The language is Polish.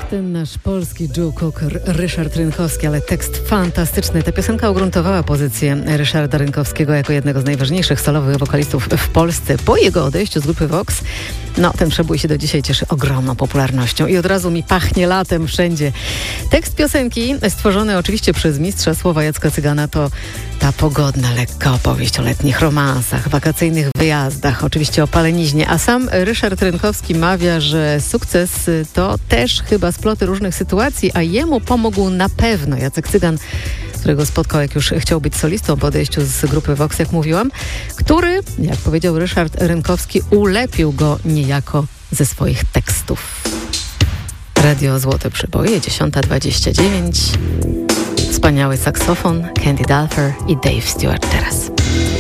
Ten nasz polski Joe Cocker, Ryszard Rynkowski, ale tekst fantastyczny. Ta piosenka ugruntowała pozycję Ryszarda Rynkowskiego jako jednego z najważniejszych solowych wokalistów w Polsce. Po jego odejściu z grupy Vox, ten przebój się do dzisiaj cieszy ogromną popularnością i od razu mi pachnie latem wszędzie. Tekst piosenki, stworzony oczywiście przez mistrza słowa Jacka Cygana, to ta pogodna, lekka opowieść o letnich romansach, wakacyjnych wyjazdach, oczywiście o paleniźnie, a sam Ryszard Rynkowski mawia, że sukces to też chyba sploty różnych sytuacji, a jemu pomógł na pewno Jacek Cygan, którego spotkał, jak już chciał być solistą po odejściu z grupy Vox, jak mówiłam, który, jak powiedział Ryszard Rynkowski, ulepił go niejako ze swoich tekstów. Radio Złote Przyboje, 10:29. Wspaniały saksofon, Candy Dulfer i Dave Stewart teraz.